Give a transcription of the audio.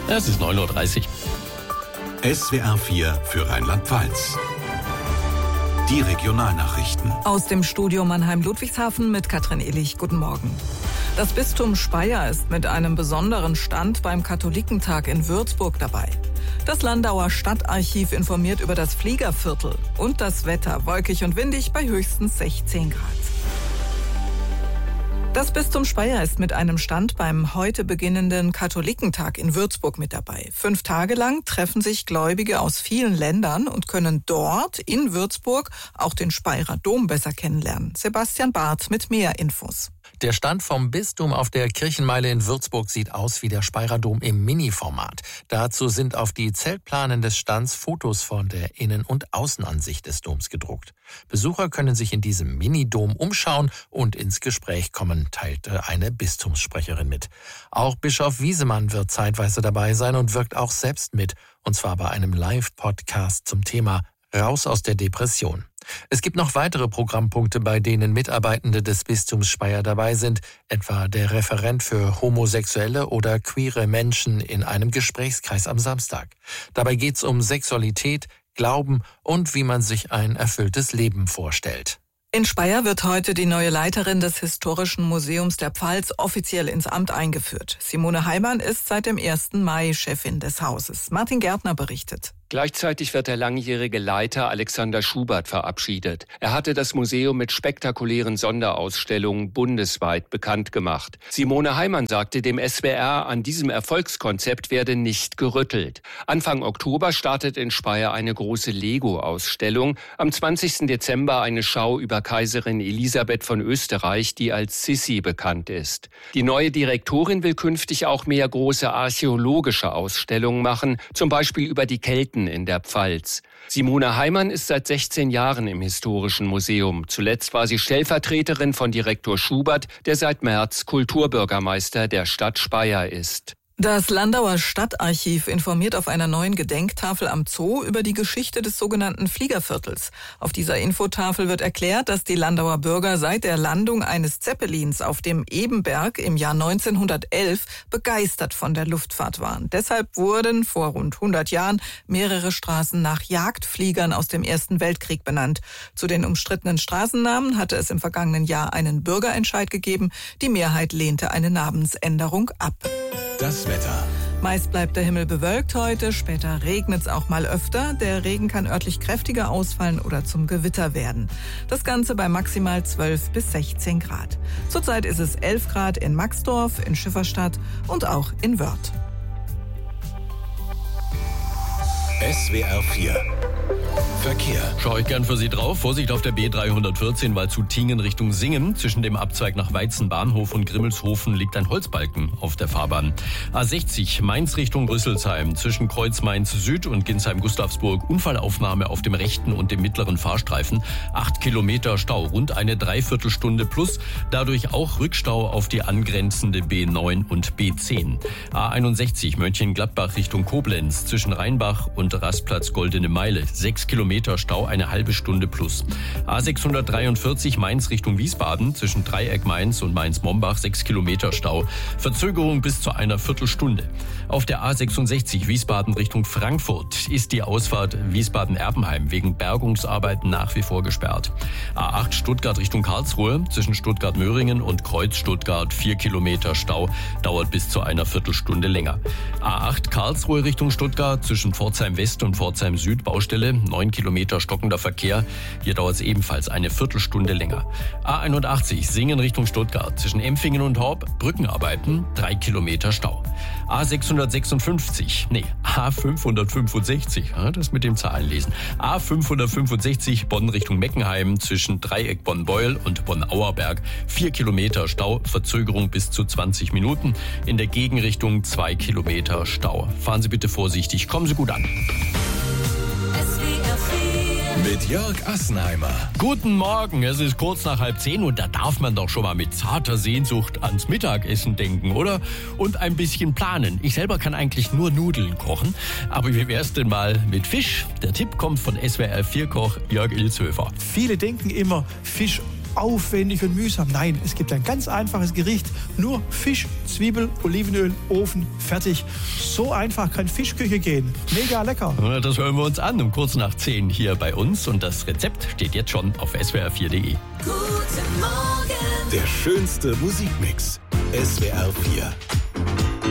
Es ist 9:30 Uhr. SWR 4 für Rheinland-Pfalz. Die Regionalnachrichten. Aus dem Studio Mannheim-Ludwigshafen mit Katrin Illich. Guten Morgen. Das Bistum Speyer ist mit einem besonderen Stand beim Katholikentag in Würzburg dabei. Das Landauer Stadtarchiv informiert über das Fliegerviertel und das Wetter, wolkig und windig bei höchstens 16 Grad. Das Bistum Speyer ist mit einem Stand beim heute beginnenden Katholikentag in Würzburg mit dabei. 5 Tage lang treffen sich Gläubige aus vielen Ländern und können dort in Würzburg auch den Speyerer Dom besser kennenlernen. Sebastian Barth mit mehr Infos. Der Stand vom Bistum auf der Kirchenmeile in Würzburg sieht aus wie der Speyerer Dom im Mini-Format. Dazu sind auf die Zeltplanen des Stands Fotos von der Innen- und Außenansicht des Doms gedruckt. Besucher können sich in diesem Mini-Dom umschauen und ins Gespräch kommen, teilte eine Bistumssprecherin mit. Auch Bischof Wiesemann wird zeitweise dabei sein und wirkt auch selbst mit, und zwar bei einem Live-Podcast zum Thema Raus aus der Depression. Es gibt noch weitere Programmpunkte, bei denen Mitarbeitende des Bistums Speyer dabei sind, etwa der Referent für homosexuelle oder queere Menschen in einem Gesprächskreis am Samstag. Dabei geht's um Sexualität, Glauben und wie man sich ein erfülltes Leben vorstellt. In Speyer wird heute die neue Leiterin des Historischen Museums der Pfalz offiziell ins Amt eingeführt. Simone Heimann ist seit dem 1. Mai Chefin des Hauses. Martin Gärtner berichtet. Gleichzeitig wird der langjährige Leiter Alexander Schubert verabschiedet. Er hatte das Museum mit spektakulären Sonderausstellungen bundesweit bekannt gemacht. Simone Heimann sagte dem SWR, an diesem Erfolgskonzept werde nicht gerüttelt. Anfang Oktober startet in Speyer eine große Lego-Ausstellung. Am 20. Dezember eine Schau über Kaiserin Elisabeth von Österreich, die als Sissi bekannt ist. Die neue Direktorin will künftig auch mehr große archäologische Ausstellungen machen, zum Beispiel über die Kelten in der Pfalz. Simone Heimann ist seit 16 Jahren im Historischen Museum. Zuletzt war sie Stellvertreterin von Direktor Schubert, der seit März Kulturbürgermeister der Stadt Speyer ist. Das Landauer Stadtarchiv informiert auf einer neuen Gedenktafel am Zoo über die Geschichte des sogenannten Fliegerviertels. Auf dieser Infotafel wird erklärt, dass die Landauer Bürger seit der Landung eines Zeppelins auf dem Ebenberg im Jahr 1911 begeistert von der Luftfahrt waren. Deshalb wurden vor rund 100 Jahren mehrere Straßen nach Jagdfliegern aus dem Ersten Weltkrieg benannt. Zu den umstrittenen Straßennamen hatte es im vergangenen Jahr einen Bürgerentscheid gegeben. Die Mehrheit lehnte eine Namensänderung ab. Das Wetter. Meist bleibt der Himmel bewölkt heute, später regnet es auch mal öfter. Der Regen kann örtlich kräftiger ausfallen oder zum Gewitter werden. Das Ganze bei maximal 12 bis 16 Grad. Zurzeit ist es 11 Grad in Maxdorf, in Schifferstadt und auch in Wörth. SWR 4 Verkehr. Schaue ich gern für Sie drauf. Vorsicht auf der B314, weil zu Tingen Richtung Singen. Zwischen dem Abzweig nach Weizenbahnhof und Grimmelshofen liegt ein Holzbalken auf der Fahrbahn. A60 Mainz Richtung Rüsselsheim. Zwischen Kreuz Mainz Süd und Ginsheim-Gustavsburg Unfallaufnahme auf dem rechten und dem mittleren Fahrstreifen. 8 Kilometer Stau, rund eine Dreiviertelstunde plus. Dadurch auch Rückstau auf die angrenzende B9 und B10. A61 Mönchengladbach Richtung Koblenz. Zwischen Rheinbach und Rastplatz Goldene Meile. 6 Kilometer Stau, eine halbe Stunde plus. A643 Mainz Richtung Wiesbaden, zwischen Dreieck Mainz und Mainz-Mombach 6 Kilometer Stau. Verzögerung bis zu einer Viertelstunde. Auf der A66 Wiesbaden Richtung Frankfurt ist die Ausfahrt Wiesbaden-Erbenheim wegen Bergungsarbeiten nach wie vor gesperrt. A8 Stuttgart Richtung Karlsruhe, zwischen Stuttgart-Möhringen und Kreuz-Stuttgart 4 Kilometer Stau, dauert bis zu einer Viertelstunde länger. A8 Karlsruhe Richtung Stuttgart, zwischen Pforzheim West und Pforzheim Süd Baustelle, 9 Kilometer stockender Verkehr. Hier dauert es ebenfalls eine Viertelstunde länger. A81 Singen Richtung Stuttgart. Zwischen Empfingen und Horb Brückenarbeiten, 3 Kilometer Stau. A565, das mit dem Zahlenlesen. A565 Bonn Richtung Meckenheim, zwischen Dreieck Bonn-Beuel und Bonn-Auerberg 4 Kilometer Stau, Verzögerung bis zu 20 Minuten. In der Gegenrichtung 2 Kilometer Stau. Fahren Sie bitte vorsichtig, kommen Sie gut an. Mit Jörg Assenheimer. Guten Morgen, es ist kurz nach 9:30 und da darf man doch schon mal mit zarter Sehnsucht ans Mittagessen denken, oder? Und ein bisschen planen. Ich selber kann eigentlich nur Nudeln kochen, aber wie wär's denn mal mit Fisch? Der Tipp kommt von SWR 4-Koch Jörg Ilshöfer. Viele denken immer, Fisch aufwendig und mühsam. Nein, es gibt ein ganz einfaches Gericht. Nur Fisch, Zwiebel, Olivenöl, Ofen, fertig. So einfach kann Fischküche gehen. Mega lecker. Das hören wir uns an um kurz nach 10 hier bei uns. Und das Rezept steht jetzt schon auf swr4.de. Guten Morgen. Der schönste Musikmix. SWR 4.